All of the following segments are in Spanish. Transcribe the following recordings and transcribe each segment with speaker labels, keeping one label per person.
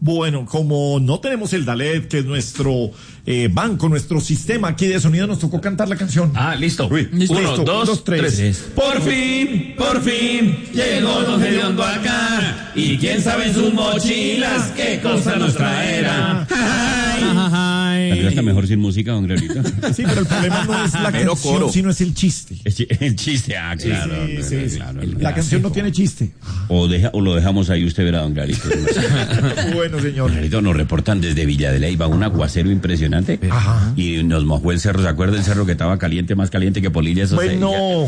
Speaker 1: Bueno, como no tenemos el Dalet, que es nuestro banco, nuestro sistema aquí de sonido, nos tocó cantar la canción.
Speaker 2: Listo.
Speaker 1: Listo.
Speaker 2: 1, 2, 3.
Speaker 3: Por fin, llegó Don Gediondo acá. Y quién sabe en sus mochilas qué cosa nos traerá.
Speaker 2: También está mejor sin música, don Greolito.
Speaker 1: Sí, pero el problema no es la canción, sino es el chiste.
Speaker 2: El chiste, claro.
Speaker 1: Sí.
Speaker 2: Claro,
Speaker 1: la canción no tiene chiste.
Speaker 2: O lo dejamos ahí, usted verá, don Greolito.
Speaker 1: Bueno, señor.
Speaker 2: Don Greolito, nos reportan desde Villa de Leyva un aguacero impresionante.
Speaker 1: Ajá.
Speaker 2: Y nos mojó el cerro. ¿Se acuerda el cerro que estaba caliente, más caliente que Polilla? Eso
Speaker 1: Bueno.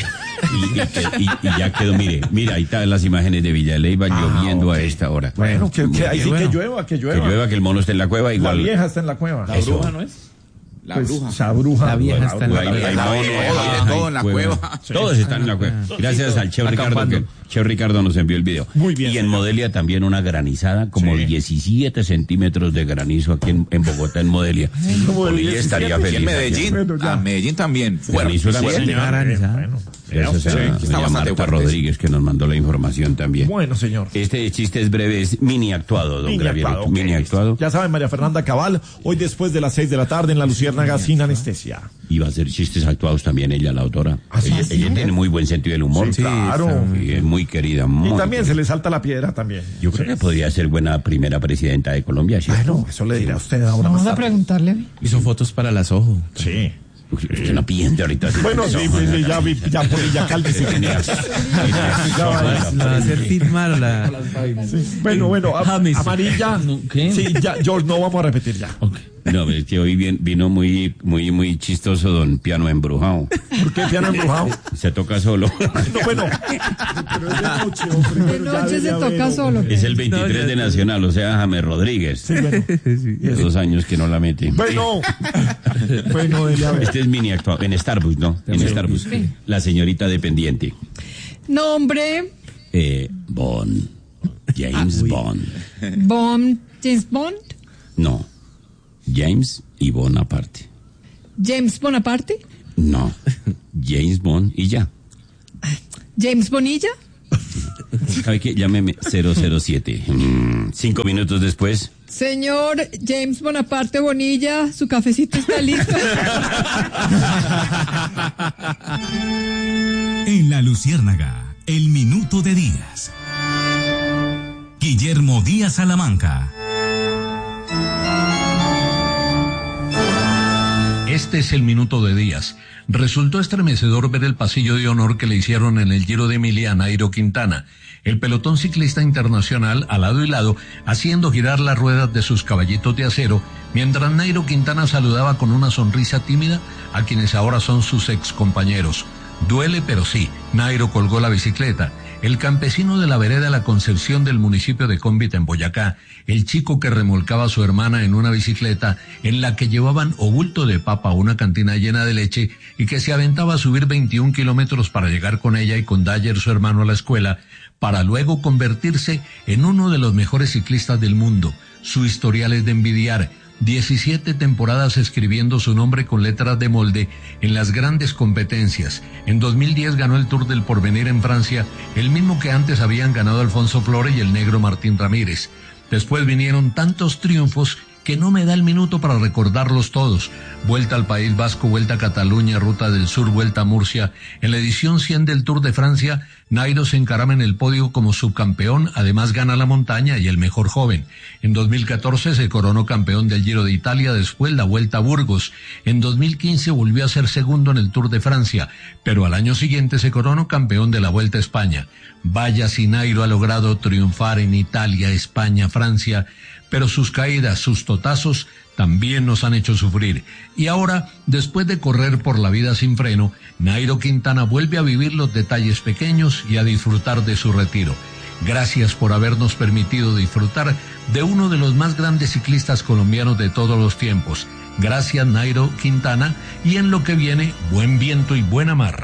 Speaker 2: Y ya quedó, mire, ahí están las imágenes de Villa de Leyva lloviendo a esta hora.
Speaker 1: Bueno, que ahí sí
Speaker 2: bueno.
Speaker 1: que llueva.
Speaker 2: Que llueva, que el mono esté en la cueva igual.
Speaker 1: La vieja está en la cueva.
Speaker 3: La bruja, ¿no es? La bruja.
Speaker 1: Esa bruja.
Speaker 4: La vieja está en la cueva.
Speaker 3: Hay todo en la cueva.
Speaker 2: Todos están en la cueva. Gracias al Cheo Ricardo, que Cheo Ricardo nos envió el video.
Speaker 1: Muy bien.
Speaker 2: Y en Modelia también una granizada, como 17 centímetros de granizo aquí en Bogotá, en Modelia. Polilla estaría feliz.
Speaker 3: Y en Medellín.
Speaker 1: Bueno, ya.
Speaker 3: Medellín también.
Speaker 2: Granizo también.
Speaker 1: Bueno.
Speaker 2: Eso es doña Marta Rodríguez, que nos mandó la información también.
Speaker 1: Bueno, señor.
Speaker 2: Este chiste es breve, es mini actuado, don Gravierito. Mini actuado.
Speaker 1: Ya saben, María Fernanda Cabal, hoy después de las 6 de la tarde en La Luciérnaga sin anestesia.
Speaker 2: Y va a hacer chistes actuados también ella, la autora. Ella tiene muy buen sentido del humor.
Speaker 1: Sí, claro.
Speaker 2: Y es muy querida.
Speaker 1: Y también se le salta la piedra también.
Speaker 2: Yo creo que podría ser buena primera presidenta de Colombia, ¿cierto?
Speaker 1: Bueno, eso le dirá a usted ahora.
Speaker 4: Vamos a preguntarle.
Speaker 5: Hizo fotos para las ojos.
Speaker 1: Sí.
Speaker 2: Usted no piensa ahorita.
Speaker 1: Bueno, sí, ya Polilla, cálmese.
Speaker 5: La va a hacer firmar la...
Speaker 1: Bueno, amarilla.
Speaker 5: ¿Qué?
Speaker 1: Sí, ya, George, no vamos a repetir ya.
Speaker 2: No, es que hoy vino muy chistoso don Piano Embrujado.
Speaker 1: ¿Por qué Piano Embrujado?
Speaker 2: Se toca solo.
Speaker 1: No, bueno. Pero es de noche, hombre.
Speaker 4: De noche se toca solo.
Speaker 2: Es el 23 de Nacional, o sea, James Rodríguez.
Speaker 1: Sí, bueno.
Speaker 2: 2 años que no la mete.
Speaker 1: Bueno, ya ve.
Speaker 2: Este es mini actuado. En Starbucks, ¿no? En Starbucks.
Speaker 4: Sí.
Speaker 2: La señorita dependiente.
Speaker 4: Nombre.
Speaker 2: Bond. James Bond.
Speaker 4: James Bond.
Speaker 2: No. James y Bond aparte.
Speaker 4: James Bonaparte.
Speaker 2: No. James Bond y ya.
Speaker 4: James Bonilla.
Speaker 2: ¿Sabe qué? Llámeme 007. 5 minutos después.
Speaker 4: Señor James Bonaparte Bonilla, su cafecito está listo.
Speaker 6: En La Luciérnaga, el minuto de Díaz. Guillermo Díaz Salamanca.
Speaker 7: Este es el minuto de Díaz. Resultó estremecedor ver el pasillo de honor que le hicieron en el Giro de Emilia a Nairo Quintana, el pelotón ciclista internacional a lado y lado, haciendo girar las ruedas de sus caballitos de acero, mientras Nairo Quintana saludaba con una sonrisa tímida a quienes ahora son sus excompañeros. Duele, pero sí, Nairo colgó la bicicleta. El campesino de la vereda La Concepción del municipio de Cómbita, en Boyacá, el chico que remolcaba a su hermana en una bicicleta en la que llevaban o bulto de papa o una cantina llena de leche y que se aventaba a subir 21 kilómetros para llegar con ella y con Dyer, su hermano, a la escuela, para luego convertirse en uno de los mejores ciclistas del mundo. Su historial es de envidiar. 17 temporadas escribiendo su nombre con letras de molde en las grandes competencias. En 2010 ganó el Tour del Porvenir en Francia, el mismo que antes habían ganado Alfonso Flores y el negro Martín Ramírez. Después vinieron tantos triunfos que no me da el minuto para recordarlos todos. Vuelta al País Vasco, Vuelta a Cataluña, Ruta del Sur, Vuelta a Murcia. En la edición 100 del Tour de Francia, Nairo se encarama en el podio como subcampeón, además gana la montaña y el mejor joven. En 2014 se coronó campeón del Giro de Italia, después la Vuelta a Burgos. En 2015 volvió a ser segundo en el Tour de Francia, pero al año siguiente se coronó campeón de la Vuelta a España. Vaya si Nairo ha logrado triunfar en Italia, España, Francia, pero sus caídas, sus totazos, también nos han hecho sufrir. Y ahora, después de correr por la vida sin freno, Nairo Quintana vuelve a vivir los detalles pequeños y a disfrutar de su retiro. Gracias por habernos permitido disfrutar de uno de los más grandes ciclistas colombianos de todos los tiempos. Gracias, Nairo Quintana, y en lo que viene, buen viento y buena mar.